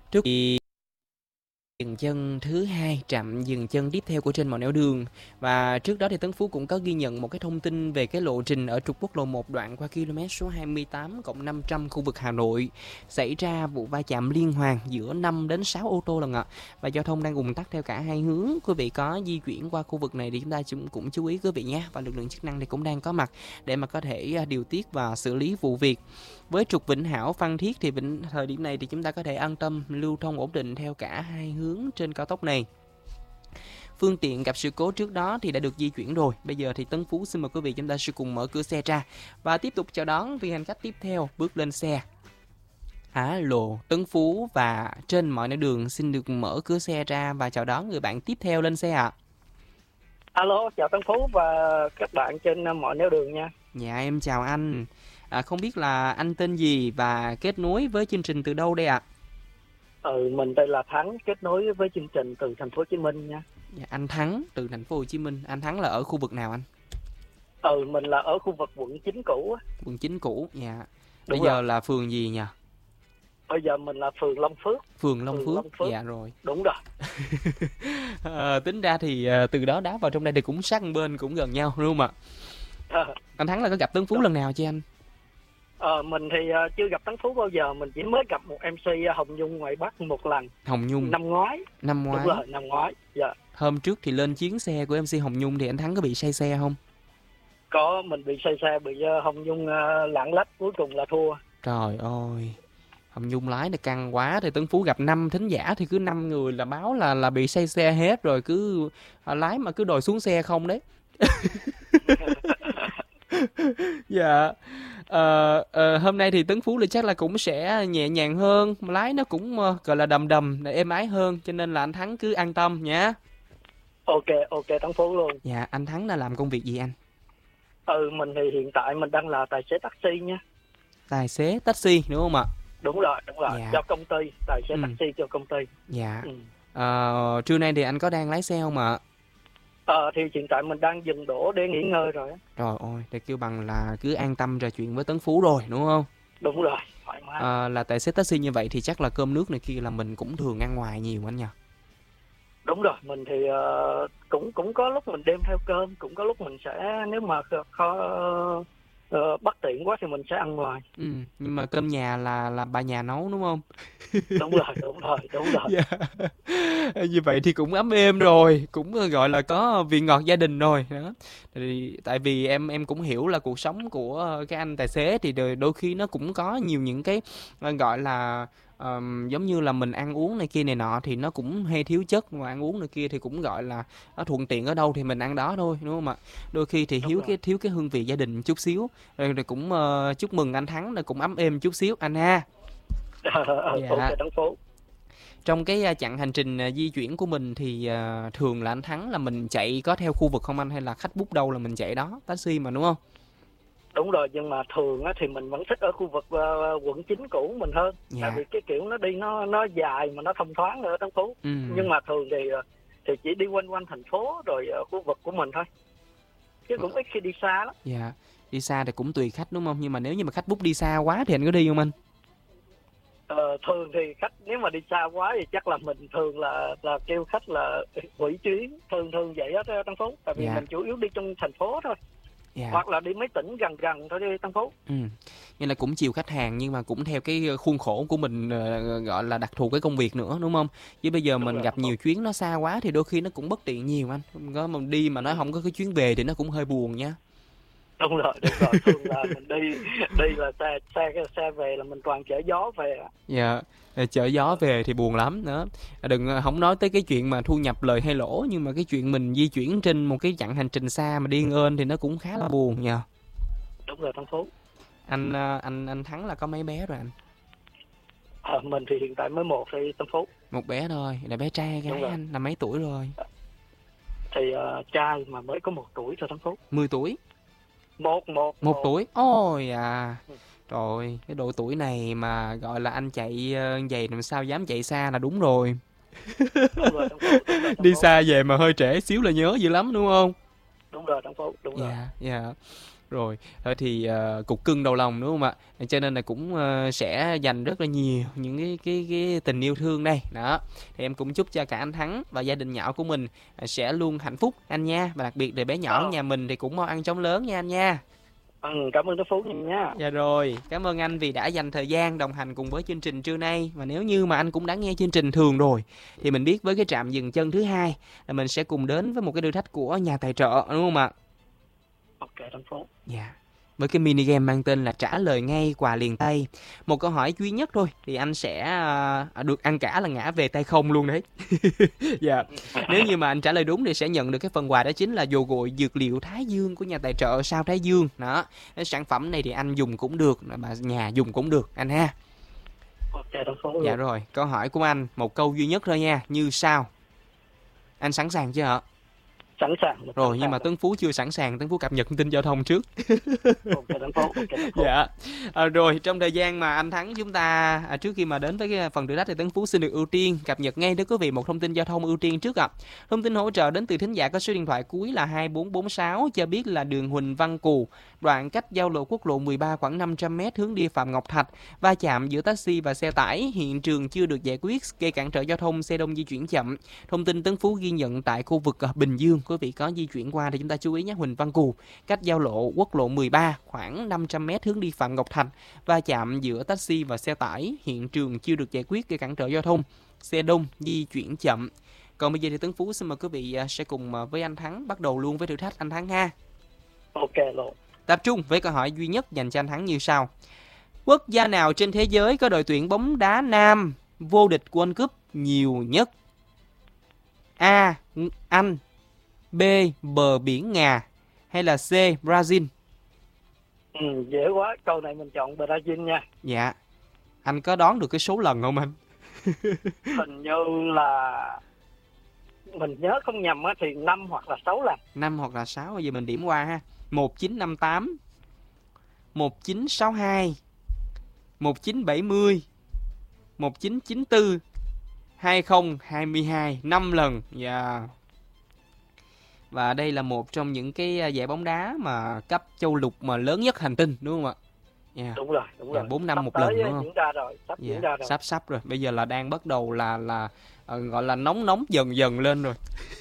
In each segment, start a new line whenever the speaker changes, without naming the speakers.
Trước khi dừng chân thứ hai, trạm dừng chân tiếp theo của trên mọi nẻo đường. Và trước đó thì Tấn Phú cũng có ghi nhận một cái thông tin về cái lộ trình ở trục quốc lộ 1 đoạn qua km số 28+500 khu vực Hà Nội. Xảy ra vụ va chạm liên hoàn giữa 5 đến 6 ô tô lần ạ. Và giao thông đang ùn tắc theo cả hai hướng. Quý vị có di chuyển qua khu vực này thì chúng ta cũng chú ý quý vị nhé. Và lực lượng chức năng thì cũng đang có mặt để mà có thể điều tiết và xử lý vụ việc. Với trục Vĩnh Hảo Phan Thiết thì thời điểm này thì chúng ta có thể an tâm lưu thông ổn định theo cả hai hướng trên cao tốc này. Phương tiện gặp sự cố trước đó thì đã được di chuyển rồi. Bây giờ thì Tấn Phú xin mời quý vị chúng ta sẽ cùng mở cửa xe ra và tiếp tục chào đón vị hành khách tiếp theo bước lên xe. Alo, Tấn Phú và trên mọi nẻo đường xin được mở cửa xe ra và chào đón người bạn tiếp theo lên xe ạ.
Alo, chào Tấn Phú và các bạn trên mọi nẻo đường nha.
Dạ em chào anh. Không biết là anh tên gì và kết nối với chương trình từ đâu đây ạ?
Mình đây là Thắng, kết nối với chương trình từ thành phố Hồ Chí Minh nha.
Dạ, anh Thắng từ thành phố Hồ Chí Minh. Anh Thắng là ở khu vực nào anh?
Mình là ở khu vực quận 9 cũ.
Quận 9 cũ, dạ.
Đúng
Bây giờ
rồi.
là phường gì nhỉ?
Bây giờ mình là phường Long Phước.
Phường Long Phước, dạ rồi.
Đúng rồi.
Tính ra thì từ đó đá vào trong đây thì cũng sát bên, cũng gần nhau đúng không ạ? Anh Thắng là có gặp Tấn Phú lần nào chưa anh?
Mình thì chưa gặp Tấn Phú bao giờ, mình chỉ mới gặp một MC Hồng Nhung ngoài Bắc một lần.
Hồng Nhung.
Năm ngoái.
Năm ngoái.
Đúng rồi, năm ngoái. Dạ.
Hôm trước thì lên chuyến xe của MC Hồng Nhung thì anh Thắng có bị say xe không?
Có, mình bị say xe, bị Hồng Nhung lạng lách, cuối cùng là thua.
Trời ơi. Hồng Nhung lái nó căng quá thì Tấn Phú gặp 5 thính giả thì cứ 5 người là báo là bị say xe hết rồi, cứ lái mà cứ đòi xuống xe không đấy. Dạ. Hôm nay thì Tấn Phú thì chắc là cũng sẽ nhẹ nhàng hơn, lái nó cũng gọi là đầm đầm êm ái hơn, cho nên là anh Thắng cứ an tâm nhé.
Ok Tấn Phú luôn.
Dạ, anh Thắng đã làm công việc gì anh?
Mình thì hiện tại mình đang là tài xế taxi nha.
Tài xế taxi đúng không ạ?
Đúng rồi.
Dạ.
Cho công ty, tài xế taxi cho công ty.
Dạ. Trưa nay thì anh có đang lái xe không ạ?
Thì hiện tại mình đang dừng đỗ để nghỉ ngơi rồi.
Trời ơi, để kêu bằng là cứ an tâm trò chuyện với Tấn Phú rồi đúng không?
Đúng rồi, thoải mái.
Là tài xế taxi như vậy thì chắc là cơm nước này kia là mình cũng thường ăn ngoài nhiều anh nhỉ?
Đúng rồi, mình thì cũng có lúc mình đem theo cơm, cũng có lúc mình sẽ, nếu mà khó bất tiện quá thì mình sẽ ăn ngoài.
Nhưng mà cơm nhà là bà nhà nấu đúng không?
Đúng rồi.
Dạ. Như vậy thì cũng ấm êm rồi, cũng gọi là có vị ngọt gia đình rồi đó. Thì tại vì em cũng hiểu là cuộc sống của cái anh tài xế thì đôi khi nó cũng có nhiều những cái gọi là giống như là mình ăn uống này kia này nọ thì nó cũng hay thiếu chất, mà ăn uống này kia thì cũng gọi là nó thuận tiện ở đâu thì mình ăn đó thôi đúng không ạ? Đôi khi thì thiếu cái hương vị gia đình chút xíu. Rồi cũng chúc mừng anh Thắng là cũng ấm êm chút xíu anh ha.
Dạ. Ok Tấn Phú.
Trong cái chặng hành trình di chuyển của mình thì thường là anh Thắng là mình chạy có theo khu vực không anh, hay là khách book đâu là mình chạy đó, taxi mà đúng không?
Đúng rồi, nhưng mà thường thì mình vẫn thích ở khu vực quận 9 cũ mình hơn.
Dạ.
Tại vì cái kiểu nó đi nó dài mà nó thông thoáng ở Tấn Phú. Nhưng mà thường thì chỉ đi quanh thành phố rồi khu vực của mình thôi. Chứ cũng ít khi đi xa lắm.
Dạ. Đi xa thì cũng tùy khách đúng không? Nhưng mà nếu như mà khách book đi xa quá thì anh có đi không anh?
Thường thì khách nếu mà đi xa quá thì chắc là mình thường là kêu khách là hủy chuyến, thường vậy đó Tân Phú, tại vì mình chủ yếu đi trong thành phố thôi. Hoặc là đi mấy tỉnh gần thôi đi Tân Phú.
Như là cũng chiều khách hàng nhưng mà cũng theo cái khuôn khổ của mình, gọi là đặc thù cái công việc nữa đúng không? Chứ bây giờ mình gặp nhiều chuyến nó xa quá thì đôi khi nó cũng bất tiện nhiều anh. Có mà đi mà nó không có cái chuyến về thì nó cũng hơi buồn nha.
Đúng rồi. Thường là mình đi là xe về là mình toàn chở gió về.
Dạ. Chở gió về thì buồn lắm nữa. Không nói tới cái chuyện mà thu nhập lời hay lỗ, nhưng mà cái chuyện mình di chuyển trên một cái chặng hành trình xa mà điên ên thì nó cũng khá là buồn nha.
Đúng rồi Tân Phú.
Anh Thắng là có mấy bé rồi anh?
Mình thì hiện tại mới một thôi Tân Phú.
Một bé thôi, là bé trai gái anh là mấy tuổi rồi?
Thì trai mà mới có 1 tuổi thôi Tân Phú.
10 tuổi?
Một
tuổi. Ôi à. Trời, cái độ tuổi này mà gọi là anh chạy vậy làm sao dám chạy xa là đúng rồi.
Đúng rồi Tân Phú.
Đi xa về mà hơi trễ xíu là nhớ dữ lắm đúng không?
Đúng rồi Tân Phú, đúng rồi.
Dạ. Rồi, thôi thì cục cưng đầu lòng đúng không ạ? Cho nên là cũng sẽ dành rất là nhiều những cái tình yêu thương đây. Đó. Thì em cũng chúc cho cả anh Thắng và gia đình nhỏ của mình sẽ luôn hạnh phúc anh nha. Và đặc biệt là bé nhỏ nhà mình thì cũng mau ăn chóng lớn nha anh nha.
Cảm ơn Đức Phú nha.
Dạ rồi, cảm ơn anh vì đã dành thời gian đồng hành cùng với chương trình trưa nay. Và nếu như mà anh cũng đã nghe chương trình thường rồi thì mình biết với cái trạm dừng chân thứ hai là mình sẽ cùng đến với một cái thử thách của nhà tài trợ đúng không ạ?
Ok, Đức Phú.
Dạ. Với cái mini game mang tên là trả lời ngay quà liền tay. Một câu hỏi duy nhất thôi thì anh sẽ được ăn cả là ngã về tay không luôn đấy. Dạ. Nếu như mà anh trả lời đúng thì sẽ nhận được cái phần quà, đó chính là dồ gội dược liệu Thái Dương của nhà tài trợ Sao Thái Dương. Đó. Cái sản phẩm này thì anh dùng cũng được mà nhà dùng cũng được anh ha.
Ok, Đức Phú.
Dạ rồi, câu hỏi của anh một câu duy nhất thôi nha, như sau. Anh sẵn sàng chưa ạ?
Sẵn sàng.
Rồi, nhưng mà Tấn Phú chưa sẵn sàng, Tấn Phú cập nhật thông tin giao thông trước. Dạ. Rồi, trong thời gian mà anh Thắng chúng ta trước khi mà đến với cái phần thử thách thì Tấn Phú xin được ưu tiên cập nhật ngay đến quý vị một thông tin giao thông ưu tiên trước ạ. Thông tin hỗ trợ đến từ thính giả có số điện thoại cuối là 2446 cho biết là đường Huỳnh Văn Cù, đoạn cách giao lộ quốc lộ 13 khoảng 500m hướng đi Phạm Ngọc Thạch, va chạm giữa taxi và xe tải, hiện trường chưa được giải quyết, gây cản trở giao thông, xe đông di chuyển chậm. Thông tin Tấn Phú ghi nhận tại khu vực Bình Dương, quý vị có di chuyển qua thì chúng ta chú ý nhé. Huỳnh Văn Cù, cách giao lộ quốc lộ 13 khoảng 500m hướng đi Phạm Ngọc Thạch, va chạm giữa taxi và xe tải, hiện trường chưa được giải quyết, gây cản trở giao thông, xe đông di chuyển chậm. Còn bây giờ thì Tấn Phú xin mời quý vị sẽ cùng với anh Thắng bắt đầu luôn với thử thách anh Thắng ha.
Ok luôn.
Tập trung với câu hỏi duy nhất dành cho anh Thắng như sau. Quốc gia nào trên thế giới có đội tuyển bóng đá nam vô địch World Cup nhiều nhất? A. Anh, B. Bờ biển Nga, hay là C. Brazil?
Dễ quá, câu này mình chọn Brazil nha.
Dạ. Anh có đoán được cái số lần không anh?
Hình như là mình nhớ không nhầm thì 5 hoặc là 6 lần.
5 hoặc là 6, bây giờ mình điểm qua ha. 1958, 1962, 1970, 1994, 2022, 5 lần. Yeah. Và đây là một trong những cái giải bóng đá mà cấp châu lục mà lớn nhất hành tinh đúng không ạ?
Yeah. Đúng rồi.
4 năm một lần đúng không?
Diễn ra rồi, diễn ra rồi.
Sắp rồi. Bây giờ là đang bắt đầu là gọi là nóng dần dần lên rồi.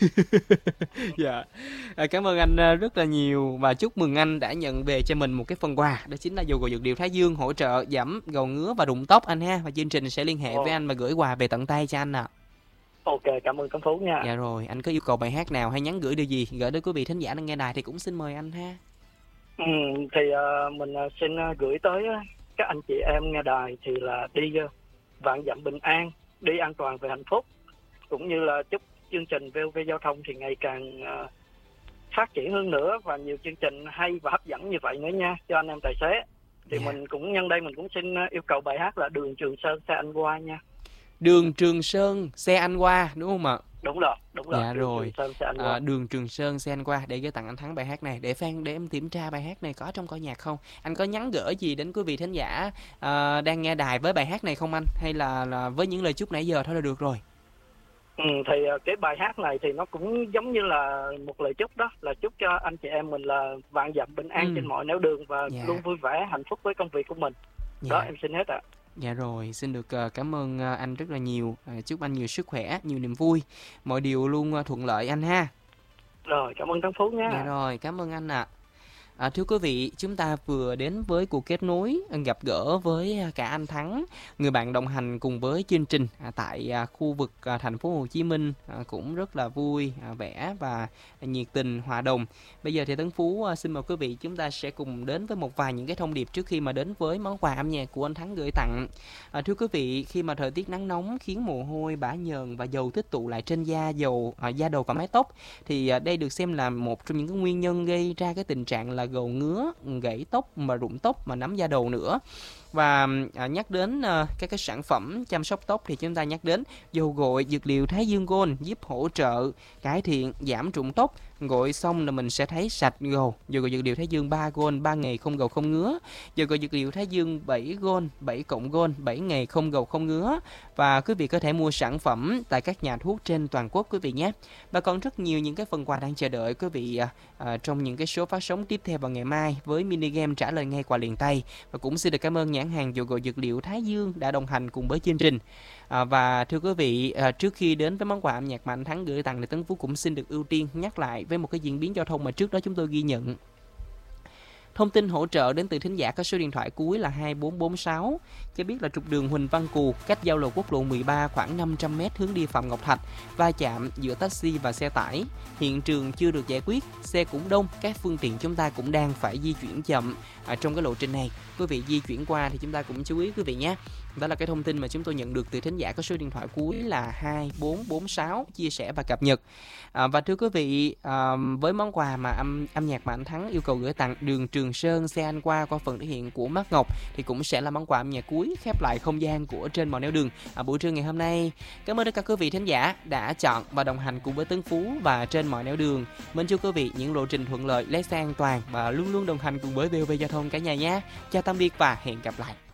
Dạ. Cảm ơn anh rất là nhiều và chúc mừng anh đã nhận về cho mình một cái phần quà, đó chính là dầu gội dược liệu Thái Dương hỗ trợ giảm gầu ngứa và rụng tóc anh ha, và chương trình sẽ liên hệ với anh và gửi quà về tận tay cho anh ạ.
Ok, cảm ơn Tấn Phú nha.
Dạ rồi, anh có yêu cầu bài hát nào hay nhắn gửi điều gì gửi đến quý vị thính giả đang nghe đài thì cũng xin mời anh ha.
Thì mình xin gửi tới các anh chị em nghe đài thì là đi vạn dặm bình an, đi an toàn về hạnh phúc, cũng như là chúc chương trình VOV Giao thông thì ngày càng phát triển hơn nữa và nhiều chương trình hay và hấp dẫn như vậy nữa nha cho anh em tài xế. Thì mình cũng nhân đây mình cũng xin yêu cầu bài hát là Đường Trường Sơn Xe Anh Qua nha.
Đường Trường Sơn Xe Anh Qua đúng không ạ?
Đúng rồi.
Dạ
Đường
rồi.
Trường Sơn Xe Anh Qua.
Đường Trường Sơn Xe Anh Qua để gửi tặng anh Thắng bài hát này, để em kiểm tra bài hát này có trong coi nhạc không. Anh có nhắn gửi gì đến quý vị thính giả đang nghe đài với bài hát này không anh, hay là với những lời chúc nãy giờ thôi là được rồi?
Thì cái bài hát này thì nó cũng giống như là một lời chúc, đó là chúc cho anh chị em mình là vạn dặm bình an trên mọi nẻo đường và luôn vui vẻ hạnh phúc với công việc của mình. Đó, em xin hết ạ.
Dạ rồi, xin được cảm ơn anh rất là nhiều. Chúc anh nhiều sức khỏe, nhiều niềm vui, mọi điều luôn thuận lợi anh ha.
Rồi, cảm ơn Tấn Phú nha.
Dạ rồi, cảm ơn anh ạ. Thưa quý vị, chúng ta vừa đến với cuộc kết nối gặp gỡ với cả anh Thắng, người bạn đồng hành cùng với chương trình tại khu vực thành phố Hồ Chí Minh, cũng rất là vui vẻ và nhiệt tình hòa đồng. Bây giờ thì Tấn Phú xin mời quý vị chúng ta sẽ cùng đến với một vài những cái thông điệp trước khi mà đến với món quà âm nhạc của anh Thắng gửi tặng. Thưa quý vị, khi mà thời tiết nắng nóng khiến mồ hôi, bã nhờn và dầu tích tụ lại trên da đầu và mái tóc, thì đây được xem là một trong những cái nguyên nhân gây ra cái tình trạng là gầu ngứa, gãy tóc mà rụng tóc mà nắm da đầu nữa. Và nhắc đến các cái sản phẩm chăm sóc tóc thì chúng ta nhắc đến dầu gội dược liệu Thái Dương Gold giúp hỗ trợ cải thiện giảm rụng tóc. Gội xong là mình sẽ thấy sạch gầu. Dầu gội dược liệu Thái Dương 3 Gold 3 ngày không gầu không ngứa. Dầu gội dược liệu Thái Dương 7 Gold 7 cộng Gold 7 ngày không gầu không ngứa. Và quý vị có thể mua sản phẩm tại các nhà thuốc trên toàn quốc quý vị nhé. Và còn rất nhiều những cái phần quà đang chờ đợi quý vị trong những cái số phát sóng tiếp theo vào ngày mai với mini game trả lời ngay quà liền tay. Và cũng xin được cảm ơn nhãn hàng dầu gội dược liệu Thái Dương đã đồng hành cùng với chương trình. Và thưa quý vị, trước khi đến với món quà âm nhạc Mạnh Thắng gửi tặng thì Tấn Phú cũng xin được ưu tiên nhắc lại với một cái diễn biến giao thông mà trước đó chúng tôi ghi nhận. Thông tin hỗ trợ đến từ thính giả có số điện thoại cuối là 2446 cho biết là trục đường Huỳnh Văn Cù cách giao lộ quốc lộ 13 khoảng 500m hướng đi Phạm Ngọc Thạch, va chạm giữa taxi và xe tải. Hiện trường chưa được giải quyết, xe cũng đông, các phương tiện chúng ta cũng đang phải di chuyển chậm trong cái lộ trình này. Quý vị di chuyển qua thì chúng ta cũng chú ý quý vị nhé. Đó là cái thông tin mà chúng tôi nhận được từ thính giả có số điện thoại cuối là 2446 chia sẻ và cập nhật. Và thưa quý vị, với món quà mà âm nhạc Mạnh Thắng yêu cầu gửi tặng đường Trường Sơn xe anh qua phần thể hiện của Mắt Ngọc thì cũng sẽ là món quà âm nhạc cuối khép lại không gian của Trên Mọi Nẻo Đường buổi trưa ngày hôm nay. Cảm ơn tất cả quý vị thính giả đã chọn và đồng hành cùng với Tấn Phú và Trên Mọi Nẻo Đường. Mến chúc quý vị những lộ trình thuận lợi, lái xe an toàn và luôn luôn đồng hành cùng với VOV Giao thông cả nhà nhé. Chào tạm biệt và hẹn gặp lại.